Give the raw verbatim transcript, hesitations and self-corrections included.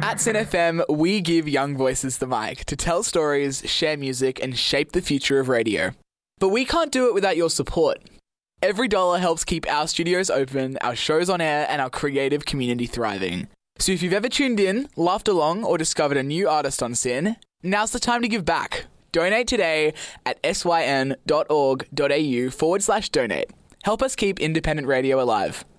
At S Y N F M, we give young voices the mic to tell stories, share music, and shape the future of radio. But we can't do it without your support. Every dollar helps keep our studios open, our shows on air, and our creative community thriving. So if you've ever tuned in, laughed along, or discovered a new artist on S Y N, now's the time to give back. Donate today at syn.org.au forward slash donate. Help us keep independent radio alive.